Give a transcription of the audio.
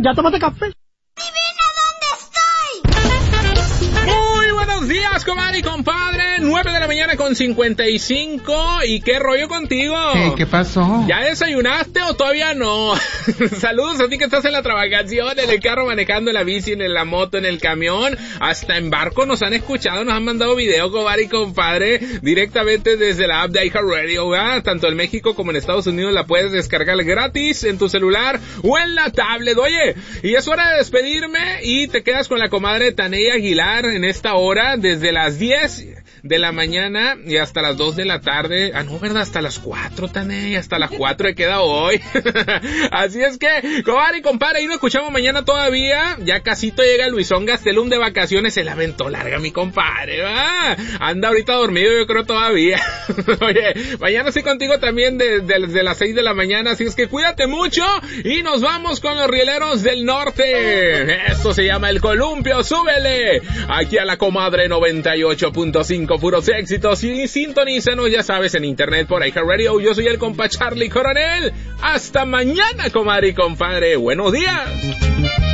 ¿Ya tomaste café? Muy buenos días, comadre y compadre. 9 de la mañana con 55. ¿Y qué rollo contigo? ¿Qué pasó? ¿Ya desayunaste o todavía no? Saludos a ti que estás en la trabajación, en el carro, manejando, en la bici, en la moto, en el camión. Hasta en barco nos han escuchado, nos han mandado video, comadre y compadre, directamente desde la app de iHeartRadio, ¿verdad? Tanto en México como en Estados Unidos la puedes descargar gratis en tu celular o en la tablet. Oye, y es hora de despedirme y te quedas con la comadre Taney Aguilar en esta hora desde las 10 de la mañana y hasta las 2 de la tarde. Ah, no, ¿verdad? Hasta las 4, Taney, hasta las 4 he quedado hoy. Así es que, comadre y compadre, ahí nos escuchamos mañana todavía. Ya casito llega Luisón Gastelum de vacaciones, se la aventó larga mi compadre, ¿va? Anda ahorita dormido, yo creo todavía. Oye, mañana sí contigo también desde las 6 de la mañana, así es que cuídate mucho y nos vamos con los rieleros del norte. Esto se llama El Columpio, súbele. Aquí a la comadre 98.5, puros éxitos, y sintonízanos, ya sabes, en internet por iHeartRadio. Yo soy el compa Charlie Coronel. Hasta mañana, comadre y compadre. Buenos días.